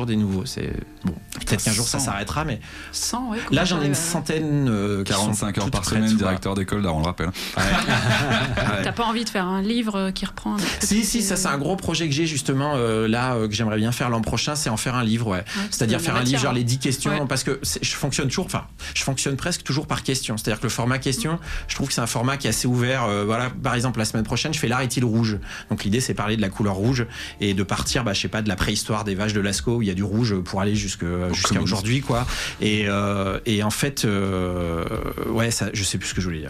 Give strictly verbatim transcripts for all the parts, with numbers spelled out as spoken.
toujours des nouveaux. C'est bon, peut-être qu'un jour ça s'arrêtera, mais cent, ouais, là j'en ai une centaine. Euh, quarante-cinq heures par semaine, directeur d'école d'art, on le rappelle. Ouais. Ouais. T'as pas envie de faire un livre qui reprend? Si, si, ça c'est un gros projet que j'ai justement euh, là euh, que j'aimerais bien faire l'an prochain, c'est en faire un livre, ouais. ouais C'est-à-dire faire un livre genre les dix questions, ouais. Parce que je fonctionne toujours, enfin, je fonctionne presque toujours par question. C'est-à-dire que le format question, mmh. je trouve que c'est un format qui est assez ouvert. Euh, voilà, par exemple la semaine prochaine, je fais l'art est-il rouge. Donc l'idée c'est parler de la couleur rouge et de partir, bah je sais pas, de la préhistoire des vaches de Lascaux où il y a du rouge pour aller jusque jusqu'à aujourd'hui, quoi. Et euh, et en fait, euh, ouais, ça, je sais plus ce que je voulais dire.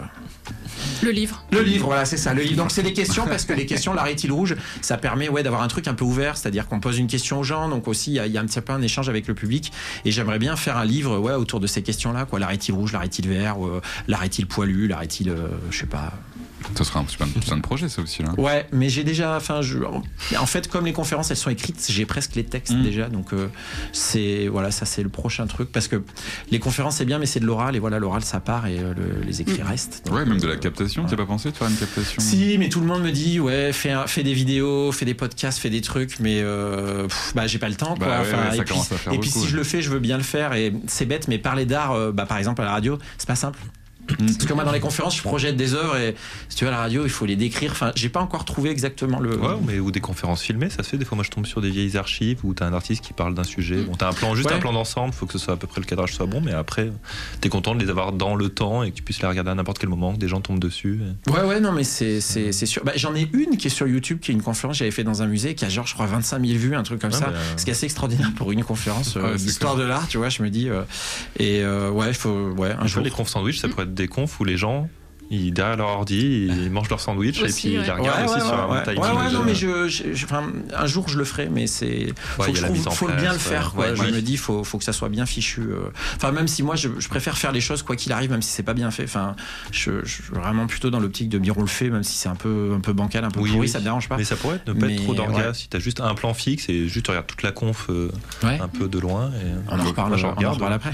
Le livre. Le livre, voilà, c'est ça, le livre. Donc c'est des questions, parce que les questions, l'art est-il rouge, ça permet ouais, d'avoir un truc un peu ouvert, c'est-à-dire qu'on pose une question aux gens, donc aussi il y, y a un petit peu un échange avec le public, et j'aimerais bien faire un livre ouais, autour de ces questions-là, quoi. L'art est-il rouge, l'art est-il vert, euh, l'art est-il poilu, l'art est-il, euh, je sais pas... Ça sera un petit peu de projet, ça aussi, là. Ouais, mais j'ai déjà, enfin, je, en fait, comme les conférences, elles sont écrites, j'ai presque les textes mmh. déjà, donc euh, c'est, voilà, ça c'est le prochain truc, parce que les conférences c'est bien, mais c'est de l'oral, et voilà, l'oral ça part et euh, le, les écrits mmh. restent. Donc, ouais, même de la captation, ouais. T'as pas pensé de faire une captation? Si, mais tout le monde me dit, ouais, fais, fais des vidéos, fais des podcasts, fais des trucs, mais euh, pff, bah j'ai pas le temps, quoi. Bah, ouais, enfin, ouais, et puis, et beaucoup, puis si ouais. je le fais, je veux bien le faire, et c'est bête, mais parler d'art, euh, bah par exemple à la radio, c'est pas simple. Parce que moi dans les conférences je projette des œuvres et si tu veux à la radio il faut les décrire, enfin j'ai pas encore trouvé exactement le... Ouais, mais ou des conférences filmées ça se fait des fois. Moi je tombe sur des vieilles archives où t'as un artiste qui parle d'un sujet, bon t'as un plan, juste ouais. un plan d'ensemble, faut que ce soit à peu près le cadrage soit bon, mais après t'es content de les avoir dans le temps et que tu puisses les regarder à n'importe quel moment, que des gens tombent dessus et... ouais ouais non mais c'est, c'est, c'est sûr, bah, j'en ai une qui est sur YouTube, qui est une conférence que j'avais fait dans un musée qui a genre je crois vingt-cinq mille vues, un truc comme ouais, ça, euh... ce qui est assez extraordinaire pour une conférence euh, ouais, d'histoire de l'art, tu vois, je me dis euh, et euh, ouais faut ouais un jour les confs sandwich ça pourrait être des confs où les gens ils derrière leur ordi, ils mangent leur sandwich aussi, et puis ouais. ils les regardent ouais, aussi ouais, sur un ouais, taille. Ouais, ouais, non, mais je, je, je, enfin, un jour je le ferai, mais c'est. Faut, ouais, que je trouve, faut place, bien le faire, quoi. Ouais, je ouais. me dis, faut, faut que ça soit bien fichu. Euh... Enfin, même si moi, je, je préfère faire les choses quoi qu'il arrive, même si c'est pas bien fait. Enfin, je, je suis vraiment plutôt dans l'optique de bien on le fait, même si c'est un peu, un peu bancal, un peu oui, pourri, oui. ça me dérange pas. Mais ça pourrait ne pas mais, être trop d'orgas ouais. si t'as juste un plan fixe et juste tu regardes toute la conf euh, ouais. un peu de loin. Et... On en reparle, on en reparle après.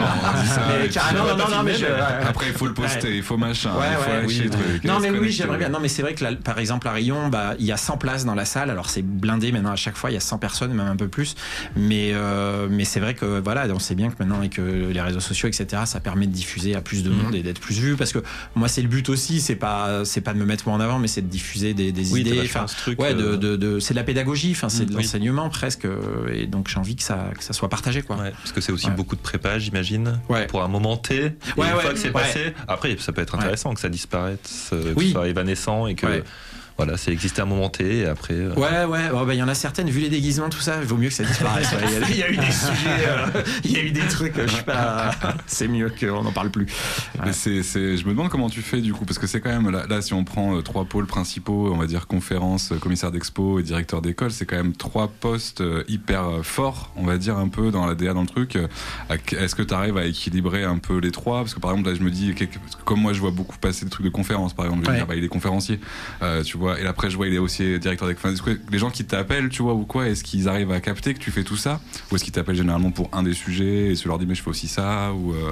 Après, il faut le poster, il faut machin, il faut lâcher le truc. Non mais oui, j'aimerais bien. Non mais c'est vrai que là, par exemple à Rion, bah il y a cent places dans la salle. Alors c'est blindé maintenant à chaque fois, il y a cent personnes, même un peu plus. Mais euh, mais c'est vrai que voilà, on sait bien que maintenant avec euh, les réseaux sociaux, et cetera, ça permet de diffuser à plus de monde et d'être plus vu. Parce que moi c'est le but aussi, c'est pas c'est pas de me mettre moi en avant, mais c'est de diffuser des, des oui, idées. Enfin, truc, ouais, euh... de, de, de c'est de la pédagogie. Enfin, c'est de oui. l'enseignement presque. Et donc j'ai envie que ça que ça soit partagé, quoi. Ouais, parce que c'est aussi ouais. beaucoup de prépa, j'imagine. Ouais. Pour un moment T. Et ouais, une ouais, fois que c'est ouais. passé, après ça peut être intéressant ouais. que ça disparaisse, que oui. ce soit évanescent et que ouais. voilà, c'est existé un moment T et après. Euh... Ouais, ouais, il oh, bah, y en a certaines, vu les déguisements, tout ça, il vaut mieux que ça disparaisse. Il y, y a eu des sujets, il euh, y a eu des trucs, je sais pas, c'est mieux qu'on n'en parle plus. Ouais. Mais c'est, c'est, je me demande comment tu fais du coup, parce que c'est quand même, là, là si on prend euh, trois pôles principaux, on va dire conférence, commissaire d'expo et directeur d'école, c'est quand même trois postes euh, hyper euh, forts, on va dire un peu dans la D A dans le truc. Euh, est-ce que tu arrives à équilibrer un peu les trois? Parce que par exemple, là je me dis, comme moi je vois beaucoup passer des trucs de conférences, par exemple, je vais ouais. dire, bah, il est conférencier, euh, tu vois. Et après je vois il est aussi directeur d'école. Les gens qui t'appellent, tu vois, ou quoi, est-ce qu'ils arrivent à capter que tu fais tout ça, ou est-ce qu'ils t'appellent généralement pour un des sujets et tu leur dis mais je fais aussi ça ou euh...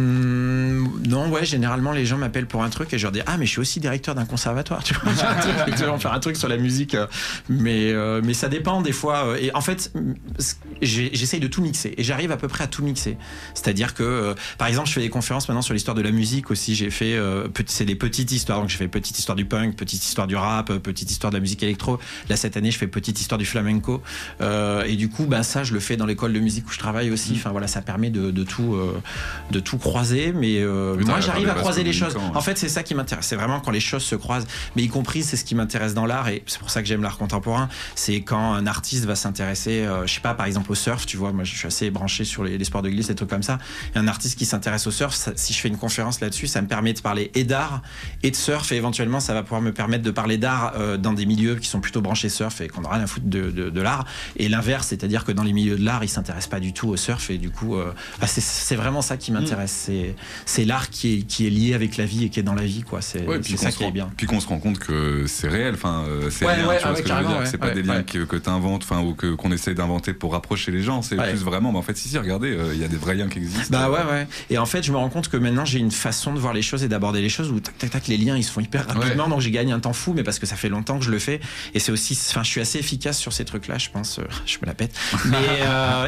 mmh, non ouais généralement les gens m'appellent pour un truc et je leur dis ah mais je suis aussi directeur d'un conservatoire, tu vois. Tu vas faire un truc sur la musique, mais euh, mais ça dépend des fois. Et en fait j'ai, j'essaye de tout mixer et j'arrive à peu près à tout mixer. C'est-à-dire que euh, par exemple je fais des conférences maintenant sur l'histoire de la musique aussi. J'ai fait euh, c'est des petites histoires, donc j'ai fait petite histoire du punk, petite histoire du rap, petite histoire de la musique électro. Là cette année je fais petite histoire du flamenco euh, et du coup bah ça je le fais dans l'école de musique où je travaille aussi. Enfin voilà, ça permet de, de tout euh, de tout croiser, mais, euh, mais moi j'arrive à croiser les choses. En fait c'est ça qui m'intéresse, c'est vraiment quand les choses se croisent, mais y compris c'est ce qui m'intéresse dans l'art et c'est pour ça que j'aime l'art contemporain. C'est quand un artiste va s'intéresser euh, je sais pas par exemple au surf, tu vois, moi je suis assez branché sur les, les sports de glisse, des trucs comme ça, et un artiste qui s'intéresse au surf, ça, si je fais une conférence là-dessus, ça me permet de parler et d'art et de surf, et éventuellement ça va pouvoir me permettre de parler d'art euh, dans des milieux qui sont plutôt branchés surf et qu'on n'a rien à foutre de, de, de l'art, et l'inverse, c'est-à-dire que dans les milieux de l'art ils s'intéressent pas du tout au surf, et du coup euh, bah c'est, c'est vraiment ça qui m'intéresse. mmh. c'est, c'est l'art qui est, qui est lié avec la vie et qui est dans la vie, quoi. C'est, ouais, c'est ça qui rend, est bien, puis qu'on se rend compte que c'est réel, enfin euh, c'est ouais, rien, ouais, tu vois ouais, ce que je veux dire, ouais, c'est pas ouais, des liens ouais. que, que t'inventes, enfin ou que, qu'on essaie d'inventer pour rapprocher les gens, c'est ouais. plus vraiment bah, en fait si si regardez il euh, y a des vrais liens qui existent. Bah ouais ouais, et en fait je me rends compte que maintenant j'ai une façon de voir les choses et d'aborder les choses où tac tac tac les liens ils se font hyper rapidement, ouais. donc j'ai gagné un temps fou, mais parce que ça fait longtemps que je le fais, et c'est aussi, enfin je suis assez efficace sur ces trucs là je pense, euh, je me la pète, mais euh,